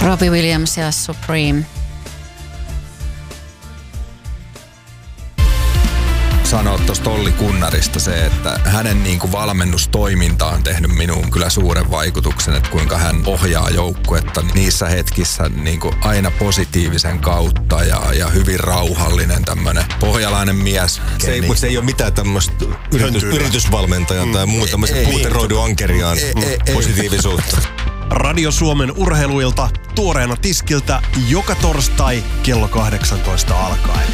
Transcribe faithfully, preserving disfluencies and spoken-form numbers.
Robbie Williams ja Supreme. Sanoa tuosta Olli Kunnarista se, että hänen niin kuin valmennustoiminta on tehnyt minuun kyllä suuren vaikutuksen, että kuinka hän ohjaa joukkuetta niissä hetkissä niin kuin aina positiivisen kautta ja, ja hyvin rauhallinen tämmöinen pohjalainen mies. Se ei, mutta se ei ole mitään tämmöistä yritys, yritysvalmentajan mm. tai muuta tämmöistä puuteroidu ankeriaan ei, ei, positiivisuutta. Radio Suomen urheiluilta tuoreena tiskiltä joka torstai kello kahdeksantoista alkaen.